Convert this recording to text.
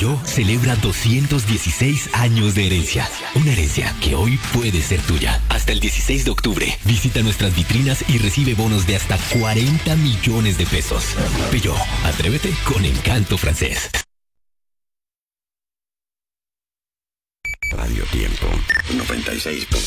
Peugeot celebra 216 años de herencia. Una herencia que hoy puede ser tuya. Hasta el 16 de octubre, visita nuestras vitrinas y recibe bonos de hasta 40 millones de pesos. Peugeot, atrévete con encanto francés. Radio Tiempo 96.